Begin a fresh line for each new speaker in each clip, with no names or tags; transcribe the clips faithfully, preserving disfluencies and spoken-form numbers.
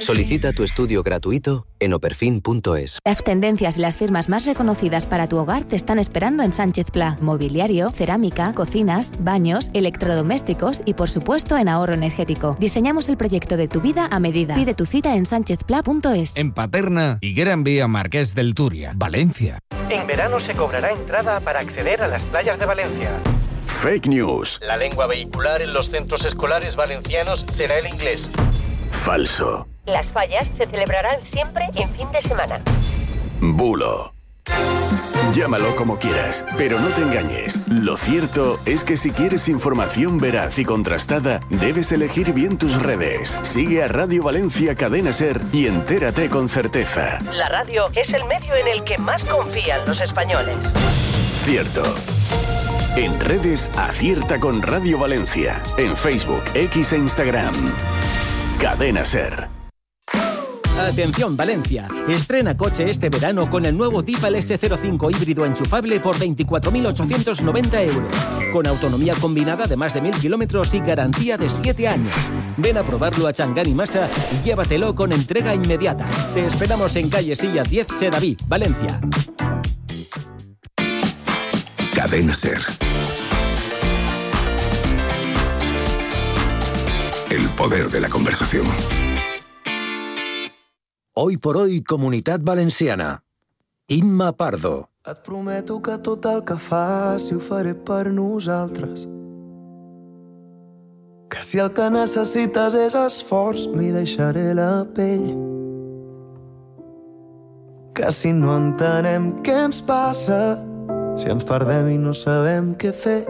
Solicita tu estudio gratuito en operfin punto es.
Las tendencias y las firmas más reconocidas para tu hogar te están esperando en Sánchez Pla. Mobiliario, cerámica, cocinas, baños, electrodomésticos y, por supuesto, en ahorro energético. Diseñamos el proyecto de tu vida a medida. Pide tu cita en sánchez pla punto es.
En Paterna y Gran Vía Marqués del Turia, Valencia.
En verano se cobrará entrada para acceder a las playas de Valencia.
Fake news.
La lengua vehicular en los centros escolares valencianos será el inglés.
Falso.
Las fallas se celebrarán siempre en fin de semana.
Bulo. Llámalo como quieras, pero no te engañes. Lo cierto es que si quieres información veraz y contrastada, debes elegir bien tus redes. Sigue a Radio Valencia Cadena Ser y entérate con certeza.
La radio es el medio en el que más confían los españoles.
Cierto. En redes, acierta con Radio Valencia. En Facebook, X e Instagram. Cadena Ser.
Atención Valencia, estrena coche este verano con el nuevo Tifa S cero cinco híbrido enchufable por veinticuatro mil ochocientos noventa euros, con autonomía combinada de más de mil kilómetros y garantía de siete años. Ven a probarlo a Changán y Masa y llévatelo con entrega inmediata. Te esperamos en calle Silla diez Sedaví, Valencia.
Cadena Ser. El poder de la conversación.
Hoy por hoy, Comunitat Valenciana. Imma Pardo.
Et prometo que tot el que faci ho faré per nosaltres. Que si el que necessites és esforç, m'hi deixaré la pell. Que si no entenem què ens passa, si ens perdem i no sabem què fer,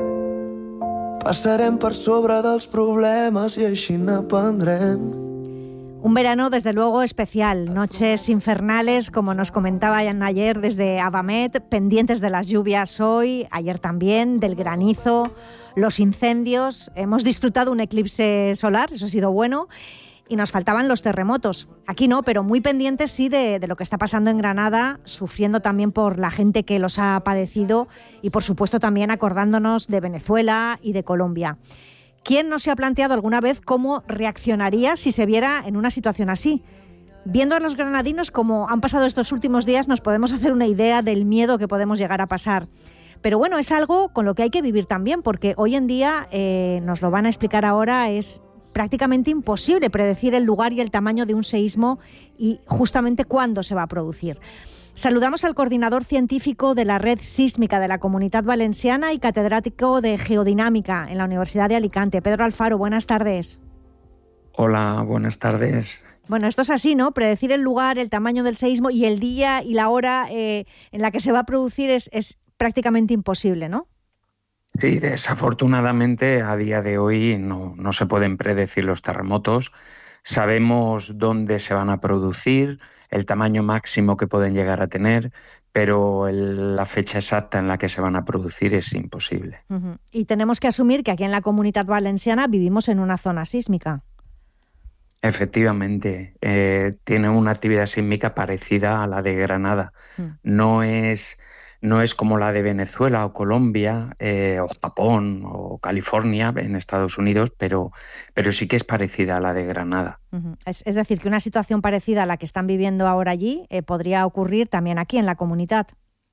passarem per sobre dels problemes i així n'aprendrem.
Un verano, desde luego, especial. Noches infernales, como nos comentaban ayer desde Abamet, pendientes de las lluvias hoy, ayer también, del granizo, los incendios. Hemos disfrutado un eclipse solar, eso ha sido bueno, y nos faltaban los terremotos. Aquí no, pero muy pendientes sí de, de lo que está pasando en Granada, sufriendo también por la gente que los ha padecido y, por supuesto, también acordándonos de Venezuela y de Colombia. ¿Quién no se ha planteado alguna vez cómo reaccionaría si se viera en una situación así? Viendo a los granadinos como han pasado estos últimos días, nos podemos hacer una idea del miedo que podemos llegar a pasar. Pero bueno, es algo con lo que hay que vivir también, porque hoy en día, eh, nos lo van a explicar ahora, es prácticamente imposible predecir el lugar y el tamaño de un seísmo y justamente cuándo se va a producir. Saludamos al coordinador científico de la Red Sísmica de la Comunitat Valenciana y catedrático de Geodinámica en la Universidad de Alicante, Pedro Alfaro. Buenas tardes.
Hola, buenas tardes.
Bueno, esto es así, ¿no? Predecir el lugar, el tamaño del seísmo y el día y la hora eh, en la que se va a producir es, es prácticamente imposible, ¿no?
Sí, desafortunadamente a día de hoy no, no se pueden predecir los terremotos. Sabemos dónde se van a producir, el tamaño máximo que pueden llegar a tener, pero el, la fecha exacta en la que se van a producir es imposible.
Uh-huh. Y tenemos que asumir que aquí en la Comunitat Valenciana vivimos en una zona sísmica.
Efectivamente, eh, tiene una actividad sísmica parecida a la de Granada. Uh-huh. No es... No es como la de Venezuela o Colombia, eh, o Japón o California en Estados Unidos, pero, pero sí que es parecida a la de Granada.
Uh-huh. Es, es decir, que una situación parecida a la que están viviendo ahora allí eh, podría ocurrir también aquí en la comunidad.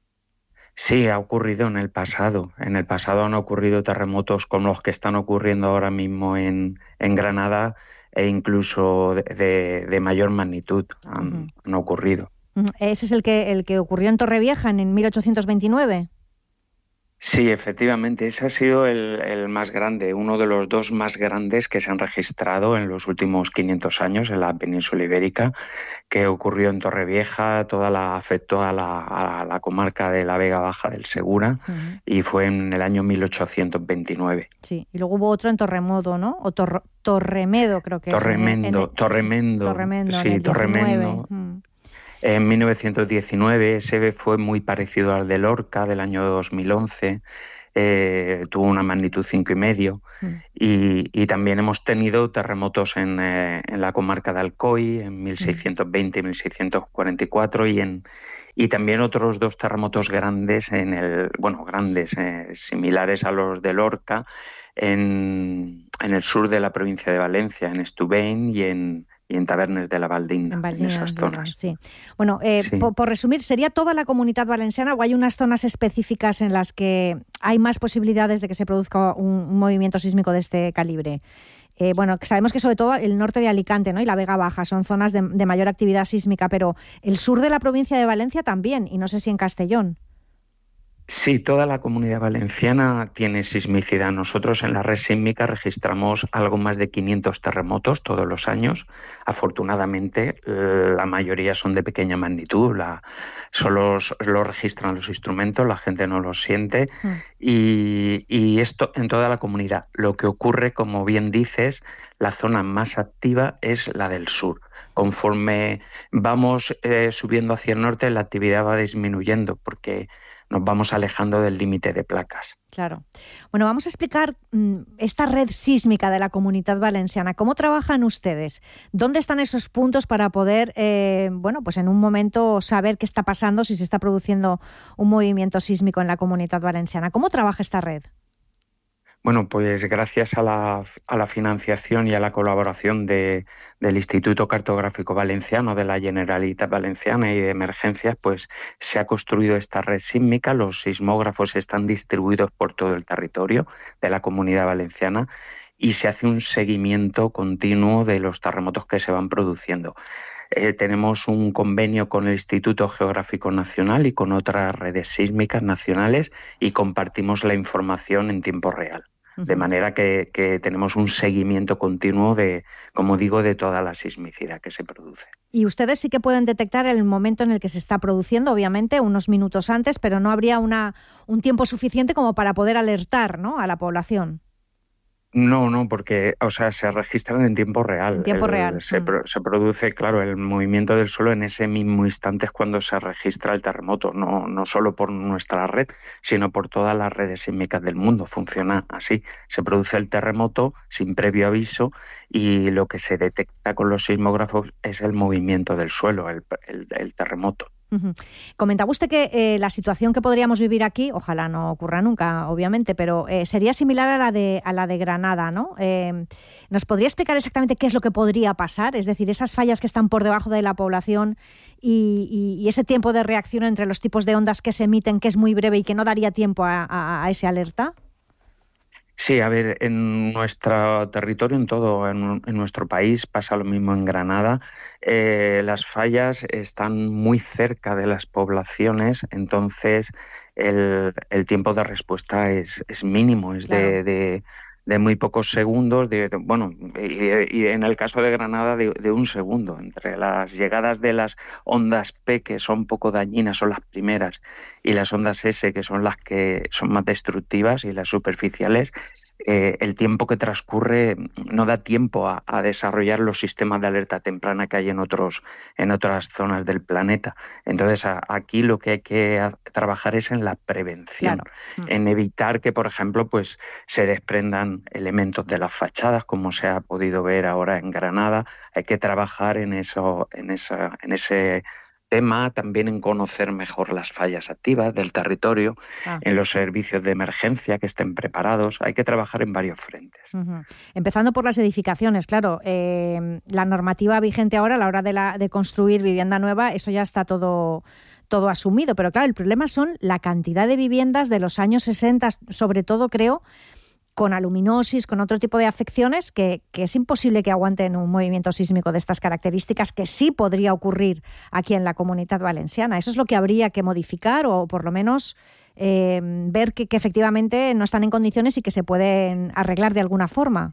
Sí, ha ocurrido en el pasado. En el pasado han ocurrido terremotos como los que están ocurriendo ahora mismo en, en Granada e incluso de, de, de mayor magnitud han, uh-huh. han ocurrido.
¿Ese es el que, el que ocurrió en Torrevieja en mil ochocientos veintinueve?
Sí, efectivamente, ese ha sido el, el más grande, uno de los dos más grandes que se han registrado en los últimos quinientos años en la península ibérica, que ocurrió en Torrevieja, toda la, afectó a la, a la comarca de la Vega Baja del Segura, uh-huh. y fue en el año mil ochocientos veintinueve.
Sí, y luego hubo otro en Torremodo, ¿no? O Tor, Torremedo, creo que
Torremendo,
es. En el,
Torremendo,
Torremendo,
sí, Torremendo. Mm. En mil novecientos diecinueve ese fue muy parecido al de Lorca del año dos mil once, eh, tuvo una magnitud cinco y medio, mm. y, y también hemos tenido terremotos en, eh, en la comarca de Alcoy en mil seiscientos veinte y mil seiscientos cuarenta y cuatro y en y también otros dos terremotos grandes en el bueno grandes eh, similares a los de Lorca en, en el sur de la provincia de Valencia, en Estubeny y en y en Tabernes de la Valdina, en, Valdina, en esas zonas.
Sí. Bueno, eh, sí. Por, por resumir, ¿sería toda la Comunidad Valenciana o hay unas zonas específicas en las que hay más posibilidades de que se produzca un, un movimiento sísmico de este calibre? Eh, bueno, sabemos que sobre todo el norte de Alicante, ¿no?, y la Vega Baja son zonas de, de mayor actividad sísmica, pero el sur de la provincia de Valencia también, y no sé si en Castellón.
Sí, toda la Comunidad Valenciana tiene sismicidad. Nosotros en la red sísmica registramos algo más de quinientos terremotos todos los años. Afortunadamente, la mayoría son de pequeña magnitud. La, solo lo registran los instrumentos, la gente no los siente. Mm. Y, y esto en toda la comunidad. Lo que ocurre, como bien dices, la zona más activa es la del sur. Conforme vamos eh, subiendo hacia el norte, la actividad va disminuyendo porque nos vamos alejando del límite de placas.
Claro. Bueno, vamos a explicar mmm, esta red sísmica de la Comunidad Valenciana. ¿Cómo trabajan ustedes? ¿Dónde están esos puntos para poder, eh, bueno, pues en un momento saber qué está pasando, si se está produciendo un movimiento sísmico en la Comunidad Valenciana? ¿Cómo trabaja esta red?
Bueno, pues gracias a la, a la financiación y a la colaboración de, del Instituto Cartográfico Valenciano, de la Generalitat Valenciana y de Emergencias, pues se ha construido esta red sísmica. Los sismógrafos están distribuidos por todo el territorio de la Comunidad Valenciana y se hace un seguimiento continuo de los terremotos que se van produciendo. Eh, tenemos un convenio con el Instituto Geográfico Nacional y con otras redes sísmicas nacionales y compartimos la información en tiempo real. De manera que, que tenemos un seguimiento continuo de, como digo, de toda la sismicidad que se produce.
Y ustedes sí que pueden detectar el momento en el que se está produciendo, obviamente, unos minutos antes, pero no habría una, un tiempo suficiente como para poder alertar, ¿no?, a la población.
No, no, porque, o sea, se registran en tiempo real.
En tiempo
el,
real.
Se,
mm.
pro, se produce, claro, el movimiento del suelo en ese mismo instante es cuando se registra el terremoto, no, no solo por nuestra red, sino por todas las redes sísmicas del mundo. Funciona así. Se produce el terremoto sin previo aviso y lo que se detecta con los sismógrafos es el movimiento del suelo, el, el, el terremoto.
Uh-huh. Comentaba usted que eh, la situación que podríamos vivir aquí, ojalá no ocurra nunca, obviamente, pero eh, sería similar a la de a la de Granada, ¿no? Eh, ¿Nos podría explicar exactamente qué es lo que podría pasar? Es decir, esas fallas que están por debajo de la población y, y, y ese tiempo de reacción entre los tipos de ondas que se emiten, que es muy breve y que no daría tiempo a, a, a ese alerta.
Sí, a ver, en nuestro territorio, en todo, en, en nuestro país, pasa lo mismo en Granada. Eh, las fallas están muy cerca de las poblaciones, entonces el, el tiempo de respuesta es, es mínimo, es claro. de, de, de muy pocos segundos, de, de, bueno, y, y en el caso de Granada de, de un segundo. Entre las llegadas de las ondas P, que son poco dañinas, son las primeras, y las ondas S, que son las que son más destructivas y las superficiales, eh, el tiempo que transcurre no da tiempo a, a desarrollar los sistemas de alerta temprana que hay en otros en otras zonas del planeta. Entonces, a, aquí lo que hay que a, trabajar es en la prevención, claro. en evitar que, por ejemplo, pues se desprendan elementos de las fachadas, como se ha podido ver ahora en Granada. Hay que trabajar en eso, en esa, en ese tema, también en conocer mejor las fallas activas del territorio, ah. en los servicios de emergencia que estén preparados. Hay que trabajar en varios frentes.
Uh-huh. Empezando por las edificaciones, claro. Eh, la normativa vigente ahora a la hora de, la, de construir vivienda nueva, eso ya está todo, todo asumido. Pero claro, el problema son la cantidad de viviendas de los años sesenta, sobre todo creo, con aluminosis, con otro tipo de afecciones, que, que es imposible que aguanten un movimiento sísmico de estas características, que sí podría ocurrir aquí en la Comunidad Valenciana. Eso es lo que habría que modificar o por lo menos eh, ver que, que efectivamente no están en condiciones y que se pueden arreglar de alguna forma.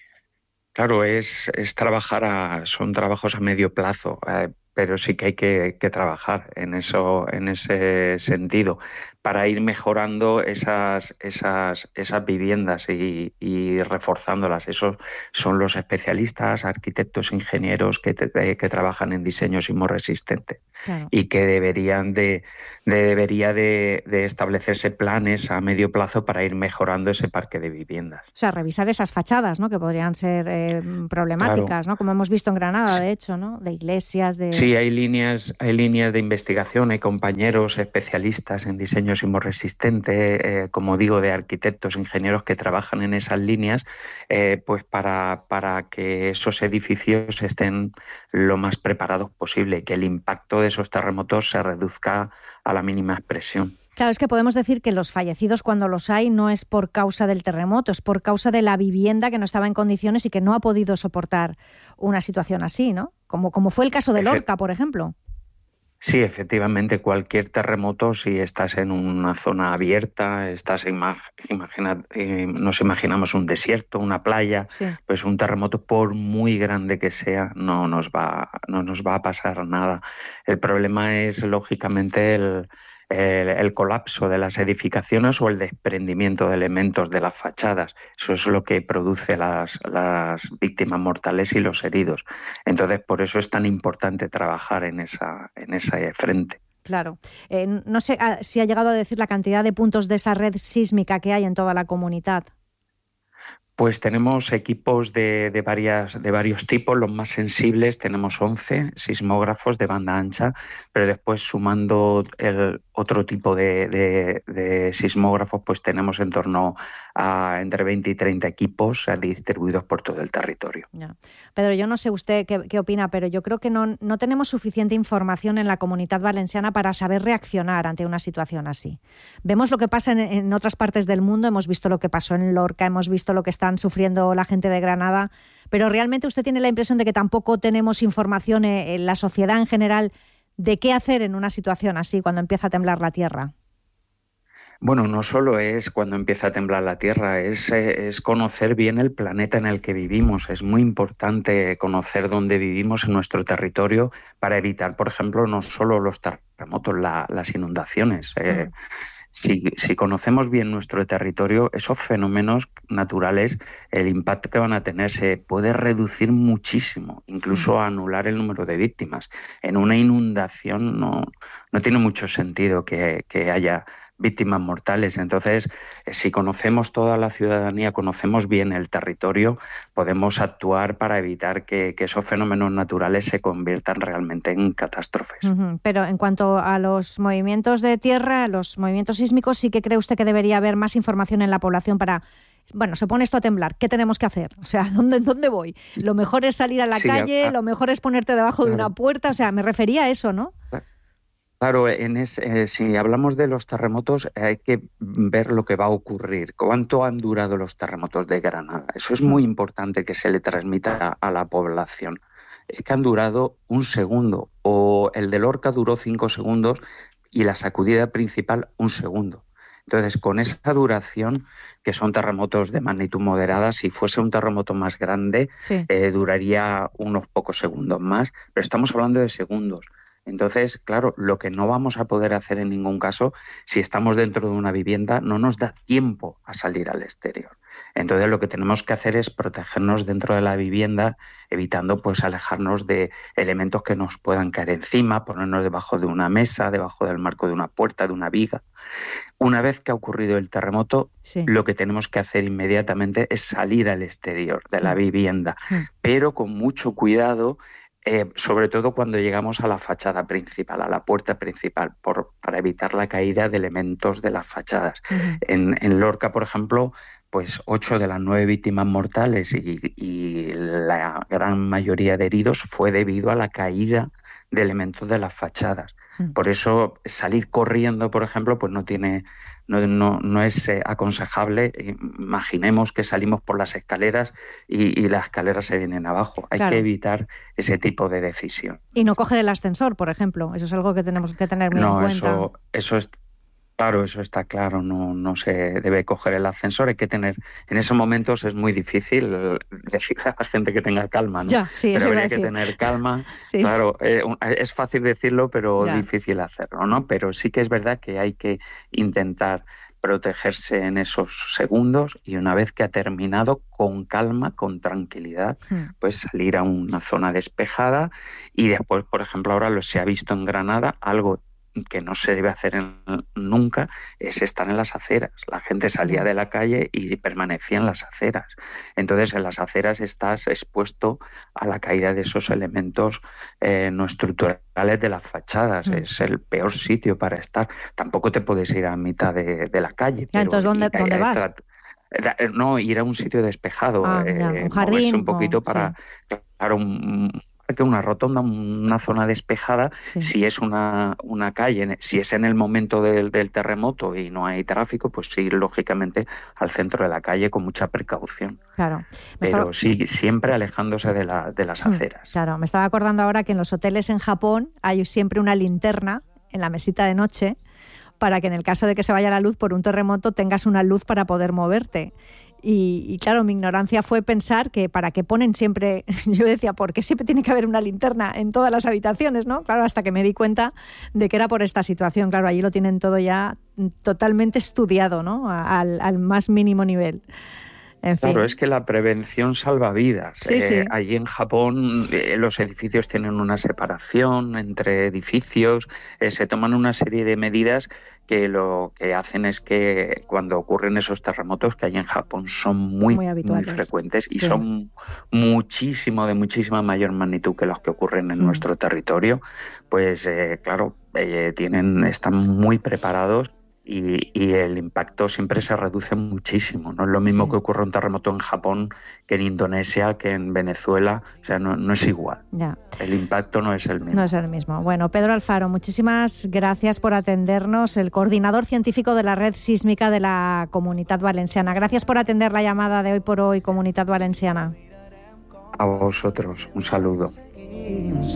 Claro, es, es trabajar, a, son trabajos a medio plazo, eh, pero sí que hay que, que trabajar en eso, en ese sentido, para ir mejorando esas, esas, esas viviendas y, y reforzándolas. Esos son los especialistas, arquitectos, ingenieros que, te, que trabajan en diseño sismorresistente, claro. y que deberían de, de debería de, de establecerse planes a medio plazo para ir mejorando ese parque de viviendas.
O sea, revisar esas fachadas, ¿no?, que podrían ser eh, problemáticas, claro. ¿no?, como hemos visto en Granada, de hecho, ¿no?, de iglesias, de...
Sí, hay líneas, hay líneas de investigación, hay compañeros especialistas en diseño aluminio sismorresistente, eh, como digo, de arquitectos, ingenieros que trabajan en esas líneas, eh, pues para, para que esos edificios estén lo más preparados posible y que el impacto de esos terremotos se reduzca a la mínima expresión.
Claro, es que podemos decir que los fallecidos, cuando los hay, no es por causa del terremoto, es por causa de la vivienda que no estaba en condiciones y que no ha podido soportar una situación así, ¿no? Como, como fue el caso de Lorca, por ejemplo.
Sí, efectivamente, cualquier terremoto, si estás en una zona abierta, estás imag imagina eh, nos imaginamos un desierto, una playa, sí. Pues un terremoto, por muy grande que sea, no nos va, no nos va a pasar nada. El problema es, lógicamente, el, el, el colapso de las edificaciones o el desprendimiento de elementos de las fachadas. Eso es lo que produce las, las víctimas mortales y los heridos. Entonces, por eso es tan importante trabajar en esa, en ese frente.
Claro. Eh, no sé si ha llegado a decir la cantidad de puntos de esa red sísmica que hay en toda la comunidad.
Pues tenemos equipos de, de, varias, de varios tipos. Los más sensibles tenemos once sismógrafos de banda ancha, pero después, sumando el otro tipo de, de, de sismógrafos, pues tenemos en torno a entre veinte y treinta equipos distribuidos por todo el territorio.
Ya. Pedro, yo no sé usted qué, qué opina, pero yo creo que no, no tenemos suficiente información en la Comunidad Valenciana para saber reaccionar ante una situación así. Vemos lo que pasa en, en otras partes del mundo, hemos visto lo que pasó en Lorca, hemos visto lo que están sufriendo la gente de Granada, pero realmente usted tiene la impresión de que tampoco tenemos información en la sociedad en general de qué hacer en una situación así cuando empieza a temblar la tierra.
Bueno, no solo es cuando empieza a temblar la Tierra, es, es conocer bien el planeta en el que vivimos. Es muy importante conocer dónde vivimos en nuestro territorio para evitar, por ejemplo, no solo los terremotos, la, las inundaciones. Eh, mm. Si, si conocemos bien nuestro territorio, esos fenómenos naturales, el impacto que van a tener se puede reducir muchísimo, incluso a anular el número de víctimas. En una inundación no, no tiene mucho sentido que, que haya víctimas mortales. Entonces, si conocemos toda la ciudadanía, conocemos bien el territorio, podemos actuar para evitar que, que esos fenómenos naturales se conviertan realmente en catástrofes.
Uh-huh. Pero en cuanto a los movimientos de tierra, los movimientos sísmicos, ¿sí que cree usted que debería haber más información en la población para... Bueno, se pone esto a temblar, ¿qué tenemos que hacer? O sea, ¿dónde, dónde voy? Lo mejor es salir a la sí, calle, a... lo mejor es ponerte debajo claro. de una puerta, o sea, me refería a eso, ¿no?
Claro, en ese, eh, si hablamos de los terremotos, eh, hay que ver lo que va a ocurrir. ¿Cuánto han durado los terremotos de Granada? Eso es muy importante que se le transmita a, a la población. Es que han durado un segundo, o el de Lorca duró cinco segundos y la sacudida principal un segundo. Entonces, con esa duración, que son terremotos de magnitud moderada, si fuese un terremoto más grande, sí. eh, duraría unos pocos segundos más, pero estamos hablando de segundos. Entonces, claro, lo que no vamos a poder hacer en ningún caso, si estamos dentro de una vivienda, no nos da tiempo a salir al exterior. Entonces, lo que tenemos que hacer es protegernos dentro de la vivienda, evitando pues alejarnos de elementos que nos puedan caer encima, ponernos debajo de una mesa, debajo del marco de una puerta, de una viga. Una vez que ha ocurrido el terremoto, sí. lo que tenemos que hacer inmediatamente es salir al exterior de la vivienda, sí. pero con mucho cuidado. Eh, sobre todo cuando llegamos a la fachada principal, a la puerta principal, por, para evitar la caída de elementos de las fachadas. Uh-huh. En, en Lorca, por ejemplo, pues ocho de las nueve víctimas mortales y, y la gran mayoría de heridos fue debido a la caída de elementos de las fachadas. Uh-huh. Por eso salir corriendo, por ejemplo, pues no tiene... No, no, no es eh, aconsejable. Imaginemos que salimos por las escaleras y, y las escaleras se vienen abajo. Hay claro. que evitar ese tipo de decisión.
Y no coger el ascensor, por ejemplo. Eso es algo que tenemos que tener muy
no,
en cuenta.
No, eso, eso es claro, eso está claro. No, no se debe coger el ascensor. Hay que tener... En esos momentos es muy difícil decirle a la gente que tenga calma, ¿no?
Ya, sí,
pero habría que tener calma. Sí. Claro, eh, es fácil decirlo, pero ya. difícil hacerlo, ¿no? Pero sí que es verdad que hay que intentar protegerse en esos segundos y una vez que ha terminado, con calma, con tranquilidad, hmm. pues salir a una zona despejada y después, por ejemplo, ahora lo se ha visto en Granada, algo que no se debe hacer en, nunca es estar en las aceras. La gente salía de la calle y permanecía en las aceras. Entonces, en las aceras estás expuesto a la caída de esos elementos eh, no estructurales de las fachadas. Mm. Es el peor sitio para estar. Tampoco te puedes ir a mitad de, de la calle.
Pero entonces, ¿dónde,
y,
¿dónde
eh,
vas?
Tra- No, ir a un sitio despejado,
Ah,
eh,
ya, un jardín,
moverse un poquito
o,
para,
sí.
claro, un, una rotonda, una zona despejada, sí. Si es una, una calle, si es en el momento del, del terremoto y no hay tráfico, pues ir lógicamente al centro de la calle con mucha precaución.
Claro.
Pero
estaba...
sí, siempre alejándose de, la, de las aceras.
Claro, me estaba acordando ahora que en los hoteles en Japón hay siempre una linterna en la mesita de noche para que en el caso de que se vaya la luz por un terremoto tengas una luz para poder moverte. Y, y claro, mi ignorancia fue pensar que para qué ponen siempre, yo decía, ¿por qué siempre tiene que haber una linterna en todas las habitaciones, no? Claro, hasta que me di cuenta de que era por esta situación. Claro, allí lo tienen todo ya totalmente estudiado, ¿no? Al, al más mínimo nivel. En fin.
Claro, es que la prevención salva vidas.
Sí,
eh,
sí.
Allí en Japón eh, los edificios tienen una separación entre edificios, eh, se toman una serie de medidas que lo que hacen es que cuando ocurren esos terremotos, que allí en Japón son muy, muy, muy frecuentes y sí. son muchísimo, de muchísima mayor magnitud que los que ocurren en mm. nuestro territorio, pues eh, claro, eh, tienen, están muy preparados. Y, y el impacto siempre se reduce muchísimo. No es lo mismo sí. que ocurre un terremoto en Japón que en Indonesia, que en Venezuela. O sea, no, no es igual.
Ya.
El impacto no es el mismo.
No es el mismo. Bueno, Pedro Alfaro, muchísimas gracias por atendernos, el coordinador científico de la Red Sísmica de la Comunitat Valenciana. Gracias por atender la llamada de Hoy por Hoy, Comunitat Valenciana.
A vosotros, un saludo.